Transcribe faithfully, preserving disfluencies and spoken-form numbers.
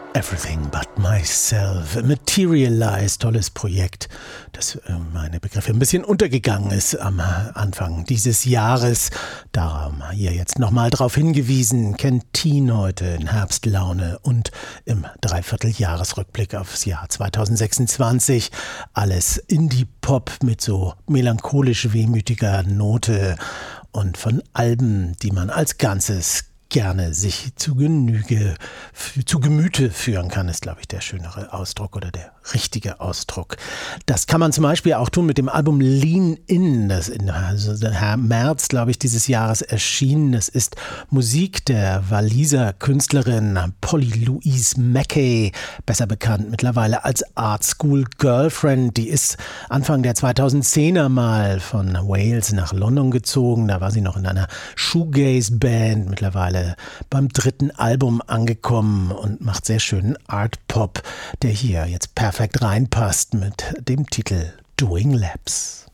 Everything But Myself, Materialize, tolles Projekt, das äh, meine Begriffe ein bisschen untergegangen ist am Anfang dieses Jahres. Darum hier jetzt nochmal drauf hingewiesen, Kentin heute in Herbstlaune und im Dreivierteljahresrückblick aufs Jahr zwanzig sechsundzwanzig. Alles Indie-Pop mit so melancholisch wehmütiger Note und von Alben, die man als Ganzes gerne sich zu Genüge, zu Gemüte führen kann, ist, glaube ich, der schönere Ausdruck oder der richtige Ausdruck. Das kann man zum Beispiel auch tun mit dem Album Lean In, das in also März, glaube ich, dieses Jahres erschienen. Das ist Musik der Waliser Künstlerin Polly Louise Mackey, besser bekannt mittlerweile als Art School Girlfriend. Die ist Anfang der zweitausendzehner mal von Wales nach London gezogen. Da war sie noch in einer Shoegaze-Band, mittlerweile beim dritten Album angekommen und macht sehr schönen Art-Pop, der hier jetzt perfekt reinpasst mit dem Titel Doing Laps.